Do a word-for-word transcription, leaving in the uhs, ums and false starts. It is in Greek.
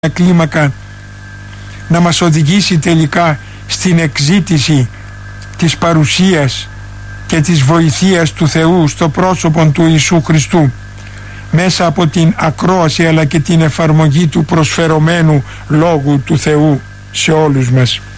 κλίμακα να μας οδηγήσει τελικά στην εκζήτηση της παρουσίας και της βοηθείας του Θεού στο πρόσωπο του Ιησού Χριστού, μέσα από την ακρόαση αλλά και την εφαρμογή του προσφερωμένου Λόγου του Θεού σε όλους μας.